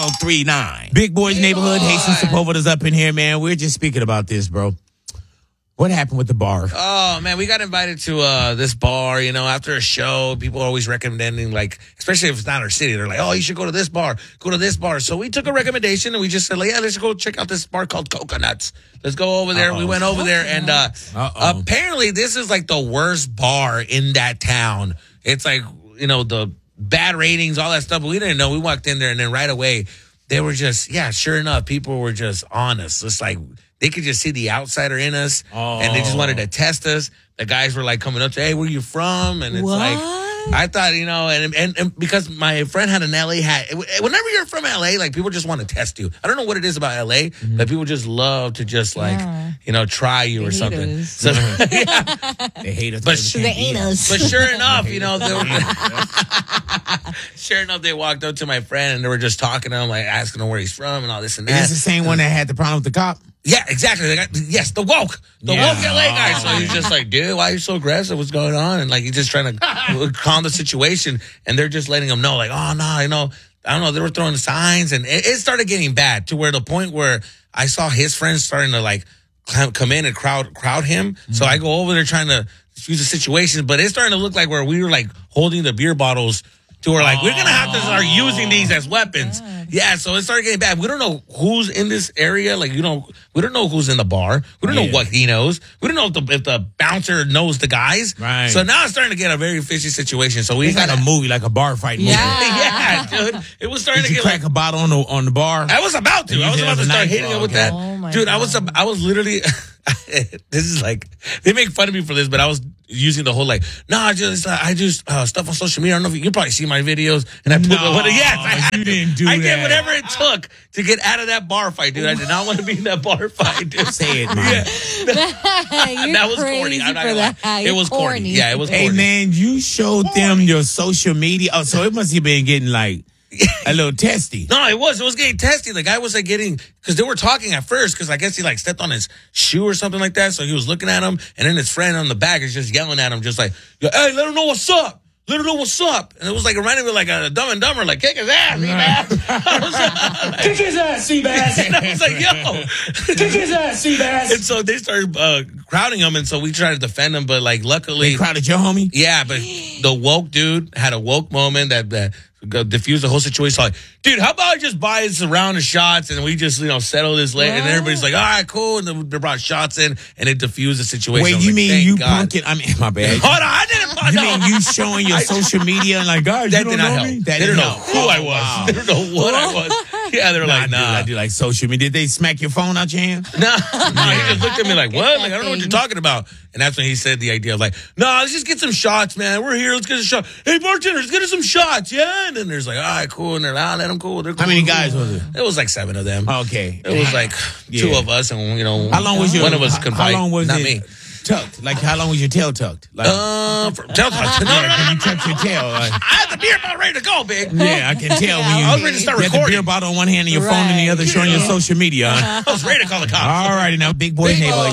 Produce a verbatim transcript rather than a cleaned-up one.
three nine. Big Boys Big Neighborhood. Hastings Sepulveda's up in here, man. We're just speaking about this, bro. What happened with the bar? Oh, man, we got invited to uh, this bar, you know, after a show. People are always recommending, like, especially if it's not our city. They're like, oh, you should go to this bar, go to this bar. So we took a recommendation, and we just said, like, yeah, let's go check out this bar called Coconuts. Let's go over there. Uh-oh. We went over there, and uh, apparently this is, like, the worst bar in that town. It's like, you know, the bad ratings, all that stuff. But we didn't know. We walked in there, and then right away, they were just, yeah, sure enough, people were just on us. It's like... They could just see the outsider in us, oh. and they just wanted to test us. The guys were like coming up to, hey, where you from? And it's what? like, I thought, you know, and, and and because my friend had an L A hat. Whenever you're from L A, like, people just want to test you. I don't know what it is about L A, mm-hmm. but people just love to just, like, yeah. you know, try you they or something. Us. So, yeah. They hate us. But, they hate us. But sure enough, you know, they were, sure enough, they walked up to my friend, and they were just talking to him, like, asking him where he's from and all this and that. Is this the same one that had the problem with the cop? Yeah, exactly. They got, yes, the woke. The yeah. woke L A guy. So he's just like, dude, why are you so aggressive? What's going on? And like, he's just trying to calm the situation. And they're just letting him know, like, oh, no, you know, I don't know. They were throwing signs. And it, it started getting bad to where the point where I saw his friends starting to like come in and crowd crowd him. Mm-hmm. So I go over there trying to diffuse the situation. But it's starting to look like where we were like holding the beer bottles to where like, we're going to have to start using these as weapons. God. Yeah, so it started getting bad. We don't know who's in this area. Like, you know, we don't know who's in the bar. We don't yeah. know what he knows. We don't know if the, if the bouncer knows the guys. Right. So now it's starting to get a very fishy situation. So we it's got like a movie, like a bar fight movie. Yeah, yeah, dude. It was starting Did to you get crack like, a bottle on the on the bar. I was about to. I was about to start hitting him with that. Oh my dude, God. I was I was literally this is like they make fun of me for this, but I was using the whole like, no, nah, I just uh, I just uh, stuff on social media. I don't know if you, you probably see my videos, and I put no, the what, yes, I had you to. didn't do I that. did whatever it took to get out of that bar fight, dude. I did not want to be in that bar fight, dude. Say it, man. Yeah. That, that was corny. I'm not gonna lie. that. It was corny. corny. Yeah, it was corny. Hey, man, you showed corny. them your social media. Oh, so it must have been getting like a little testy. No, it was. It was getting testy. The guy was like getting, because they were talking at first, because I guess he like stepped on his shoe or something like that. So he was looking at him, and then his friend on the back is just yelling at him, just like, hey, let him know what's up. Let him know what's up. And it was like reminding me like a Dumb and Dumber, like, kick his ass, Seabass. Like, kick his ass, Seabass. And I was like, yo. Kick his ass, Seabass. And so they started uh, crowding him, and so we tried to defend him, but like luckily. They crowded your homie? Yeah, but the woke dude had a woke moment that, that diffused the whole situation. Like, dude, how about I just buy us a round of shots and we just, you know, settle this later? And everybody's like, all right, cool. And then they brought shots in and it diffused the situation. Wait, you like, mean you punking? I mean, my bad. Hold on, I didn't punk. You mean you showing your social media and like, guys, that you don't did not know help. me? That they didn't know who I was. Wow. They didn't know what I was. Yeah, they were nah, like, nah. I do, I do like social media. Did they smack your phone out your hand? No, no, he just looked at me like, what? Like, I don't know what you're talking about. And that's when he said the idea of like, no, nah, let's just get some shots, man. We're here. Let's get a shot. Hey, bartender, let's get us some shots. Yeah. And then there's like, all right, cool. And they're like, ah, let them cool. They're cool. How many cool. guys was it? It was like seven of them. Okay. It was like yeah. two of us. And, you know, how long was your, one of us confined. How long was not it me. tucked? Like, how long was your tail tucked? Like, uh, for, tail tucked. No, no, no. When you tucked your tail. Like, I had the beer bottle ready to go, big. Yeah, I can tell when you, I was ready to start you had the recording. beer bottle on one hand and your Right. phone in the other, showing Yeah. your social media. I was ready to call the cops. All righty, now, Big Boy Neighborhood.